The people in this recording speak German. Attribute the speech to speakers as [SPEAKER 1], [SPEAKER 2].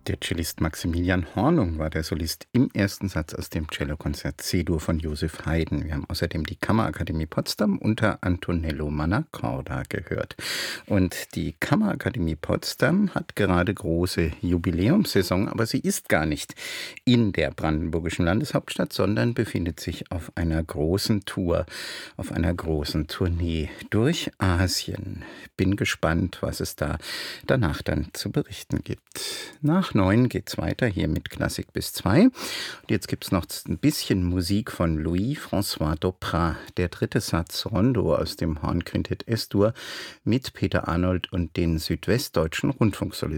[SPEAKER 1] Der Cellist Maximilian Hornung war der Solist im ersten Satz aus dem Cellokonzert C-Dur von Joseph Haydn. Wir haben außerdem die Kammerakademie Potsdam unter Antonello Mannacorda gehört. Und die Kammerakademie Potsdam hat gerade große Jubiläumssaison, aber sie ist gar nicht in der brandenburgischen Landeshauptstadt, sondern befindet sich auf einer großen Tour, auf einer großen Tournee durch Asien. Bin gespannt, was es da danach dann zu berichten gibt. Nach 9 geht's weiter hier mit Klassik bis 2. Und jetzt gibt's noch ein bisschen Musik von Louis-François Doprat. Der dritte Satz Rondo aus dem Hornquintett S-Dur mit Peter Arnold und den Südwestdeutschen Rundfunksolisten.